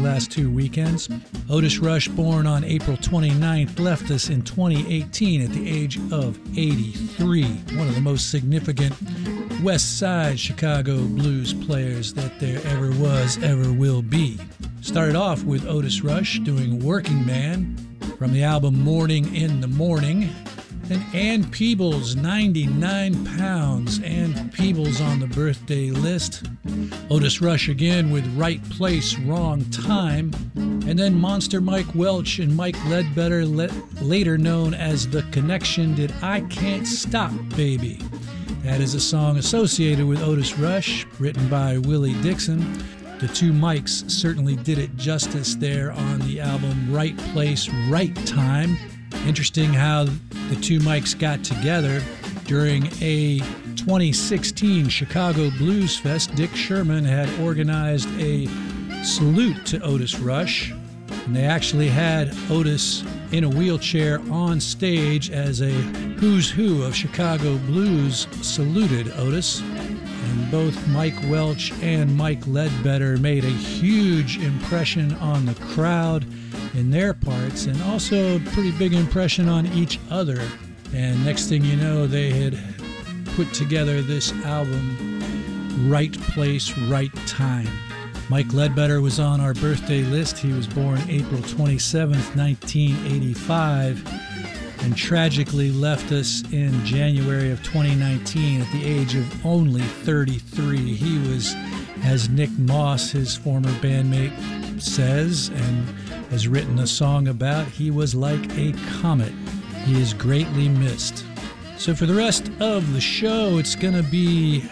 last 2 weekends. Otis Rush, born on April 29th, left us in 2018 at the age of 83. One of the most significant West Side Chicago blues players that there ever was, ever will be. Started off with Otis Rush doing Working Man from the album Morning in the Morning. Then Ann Peebles, 99 pounds. Ann Peebles on the birthday list. Otis Rush again with Right Place, Wrong Time. And then Monster Mike Welch and Mike Ledbetter, later known as The Connection, did I Can't Stop, Baby. That is a song associated with Otis Rush, written by Willie Dixon. The two Mikes certainly did it justice there on the album Right Place, Right Time. Interesting how the two Mikes got together during a 2016 Chicago Blues Fest. Dick Sherman had organized a salute to Otis Rush, and they actually had Otis in a wheelchair on stage as a who's who of Chicago blues saluted Otis. And both Mike Welch and Mike Ledbetter made a huge impression on the crowd in their parts, and also a pretty big impression on each other. And next thing you know, they had put together this album, Right Place, Right Time. Mike Ledbetter was on our birthday list. He was born April 27th, 1985, and tragically left us in January of 2019 at the age of only 33. He was, as Nick Moss, his former bandmate, says and has written a song about, he was like a comet. He is greatly missed. So for the rest of the show, it's going to be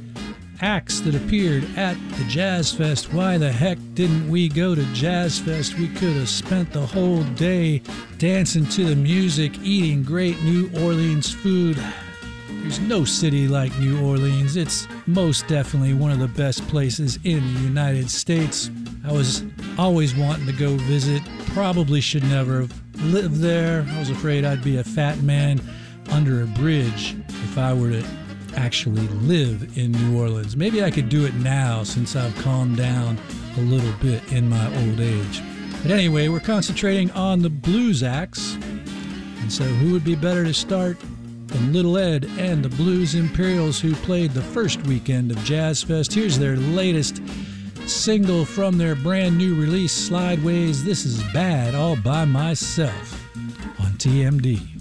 acts that appeared at the Jazz Fest. Why the heck didn't we go to Jazz Fest? We could have spent the whole day dancing to the music, eating great New Orleans food. There's no city like New Orleans. It's most definitely one of the best places in the United States. I was always wanting to go visit. Probably should never have lived there. I was afraid I'd be a fat man under a bridge if I were to actually live in New Orleans. Maybe I could do it now since I've calmed down a little bit in my old age. But anyway, we're concentrating on the blues acts. And so who would be better to start than Little Ed and the Blues Imperials, who played the first weekend of Jazz Fest. Here's their latest single from their brand new release, Slideways. This is Bad All By Myself on TMD.